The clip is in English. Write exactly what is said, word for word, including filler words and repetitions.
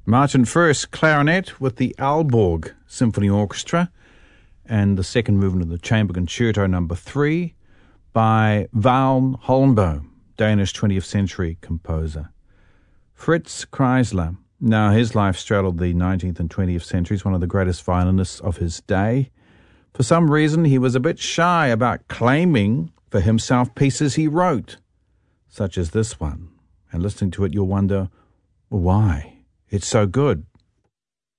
Martin First, clarinet with the Aalborg Symphony Orchestra, and the second movement of the Chamber Concerto number three by Vagn Holmboe, Danish twentieth century composer. Fritz Kreisler. Now, his life straddled the nineteenth and twentieth centuries, one of the greatest violinists of his day. For some reason, he was a bit shy about claiming for himself pieces he wrote, such as this one. And listening to it, you'll wonder, why? It's so good.